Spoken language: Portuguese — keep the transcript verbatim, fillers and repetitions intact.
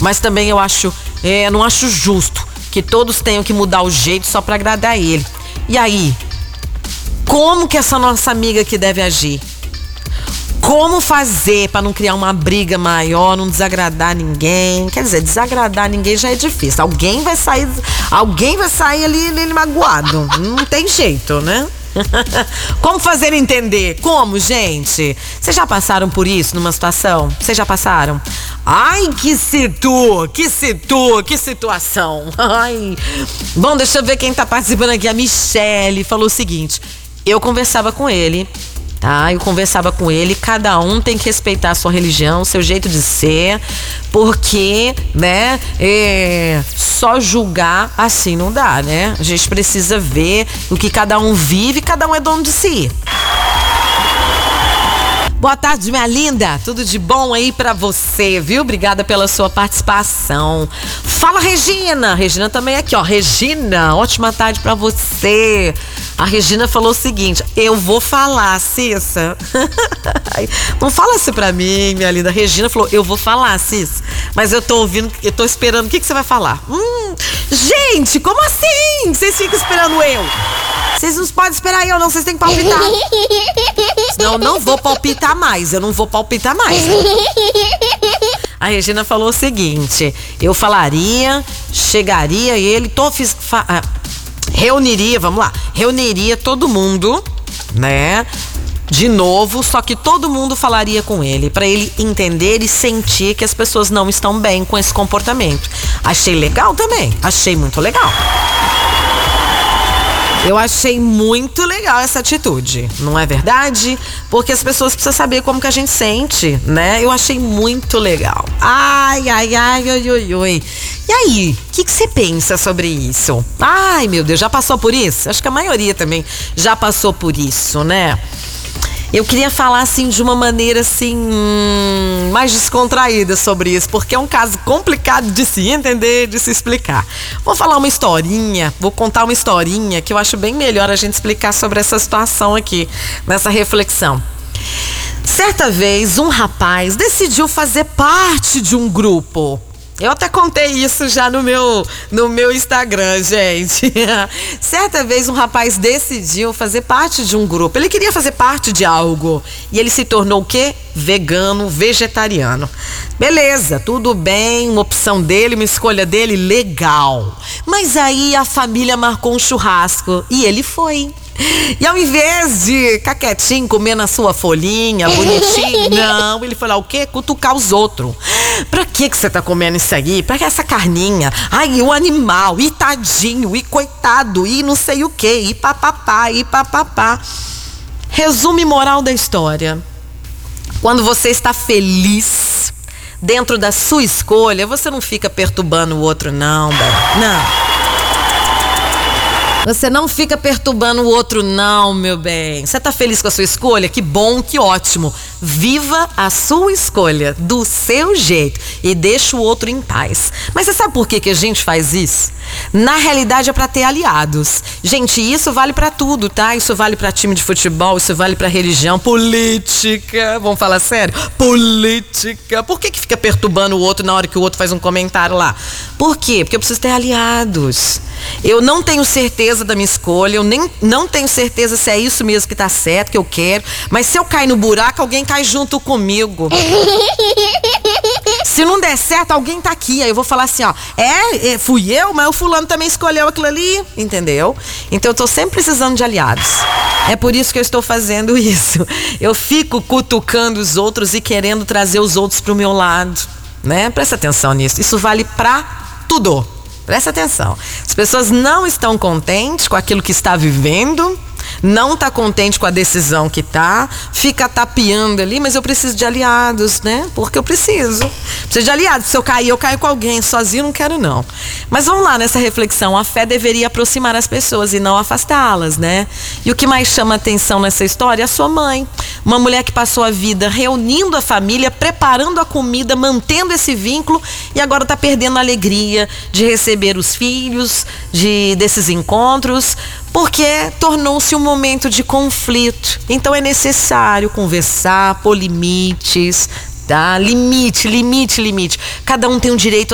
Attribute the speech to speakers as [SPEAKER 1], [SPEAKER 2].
[SPEAKER 1] Mas também eu acho, é, não acho justo que todos tenham que mudar o jeito só pra agradar ele. E aí, como que essa nossa amiga aqui deve agir? Como fazer para não criar uma briga maior, não desagradar ninguém? Quer dizer, desagradar ninguém já é difícil. Alguém vai sair, alguém vai sair ali, ali magoado. Não tem jeito, né? Como fazer entender? Como, gente? Vocês já passaram por isso numa situação? Vocês já passaram? Ai, que situ, que situ, que situação. Ai. Bom, deixa eu ver quem tá participando aqui. A Michele falou o seguinte: eu conversava com ele, tá? Eu conversava com ele, cada um tem que respeitar a sua religião, seu jeito de ser, porque, né, é, só julgar assim não dá, né? A gente precisa ver o que cada um vive, cada um é dono de si. Boa tarde, minha linda. Tudo de bom aí pra você, viu? Obrigada pela sua participação. Fala, Regina. Regina também aqui, ó. Regina, ótima tarde pra você. A Regina falou o seguinte: eu vou falar, Cissa. Não fala assim pra mim, minha linda. A Regina falou: eu vou falar, Cissa. Mas eu tô ouvindo, eu tô esperando. O que, que você vai falar? Hum, gente, como assim? Vocês ficam esperando eu? Vocês não podem esperar eu, não. Vocês têm que palpitar. Senão eu não vou palpitar mais. Eu não vou palpitar mais. A Regina falou o seguinte: eu falaria, chegaria ele, tô, fiz, fa, ah, reuniria, vamos lá, reuniria todo mundo, né? De novo, só que todo mundo falaria com ele, pra ele entender e sentir que as pessoas não estão bem com esse comportamento. Achei legal também. Achei muito legal. Eu achei muito legal essa atitude, não é verdade? Porque as pessoas precisam saber como que a gente sente, né? Eu achei muito legal. Ai, ai, ai, oi, oi, oi. E aí, o que que você pensa sobre isso? Ai, meu Deus, já passou por isso? Acho que a maioria também já passou por isso, né? Eu queria falar, assim, de uma maneira, assim, hum, mais descontraída sobre isso, porque é um caso complicado de se entender, de se explicar. Vou falar uma historinha, vou contar uma historinha que eu acho bem melhor a gente explicar sobre essa situação aqui, nessa reflexão. Certa vez, um rapaz decidiu fazer parte de um grupo. Eu até contei isso já no meu, no meu Instagram, gente. Certa vez um rapaz decidiu fazer parte de um grupo. Ele queria fazer parte de algo. E ele se tornou o quê? Vegano, vegetariano. Beleza, tudo bem, uma opção dele, uma escolha dele, legal. Mas aí a família marcou um churrasco e ele foi. E ao invés de ficar quietinho, comendo a sua folhinha, bonitinho, não, ele foi lá o quê? Cutucar os outros. Pra que que você tá comendo isso aí? Pra que essa carninha? Ai, o animal, e tadinho, e coitado, e não sei o quê, e papapá, e papapá. Resumo e moral da história: quando você está feliz dentro da sua escolha, você não fica perturbando o outro, não, Bela. Não. Você não fica perturbando o outro, não, meu bem. Você tá feliz com a sua escolha? Que bom, que ótimo. Viva a sua escolha, do seu jeito, e deixa o outro em paz. Mas você sabe por que que a gente faz isso? Na realidade é pra ter aliados. Gente, isso vale pra tudo, tá? Isso vale pra time de futebol, isso vale pra religião, política. Vamos falar sério? Política. Por que que fica perturbando o outro na hora que o outro faz um comentário lá? Por quê? Porque eu preciso ter aliados. Eu não tenho certeza da minha escolha, eu nem, não tenho certeza se é isso mesmo que tá certo, que eu quero, mas se eu cair no buraco, alguém cai junto comigo. Se não der certo, alguém tá aqui. Aí eu vou falar assim, ó, é, é fui eu, mas o fulano também escolheu aquilo ali, entendeu? Então eu tô sempre precisando de aliados. É por isso que eu estou fazendo isso. Eu fico cutucando os outros e querendo trazer os outros pro meu lado, né? Presta atenção nisso. Isso vale pra tudo. Presta atenção. As pessoas não estão contentes com aquilo que está vivendo, não está contente com a decisão que tá, fica tapeando ali, mas eu preciso de aliados, né? Porque eu preciso. Preciso de aliados. Se eu cair, eu caio com alguém. Sozinho não quero, não. Mas vamos lá nessa reflexão. A fé deveria aproximar as pessoas e não afastá-las, né? E o que mais chama atenção nessa história é a sua mãe. Uma mulher que passou a vida reunindo a família, preparando a comida, mantendo esse vínculo, e agora está perdendo a alegria de receber os filhos, de desses encontros, porque tornou-se um momento de conflito. Então é necessário conversar, pôr limites, tá? Limite, limite, limite. Cada um tem um direito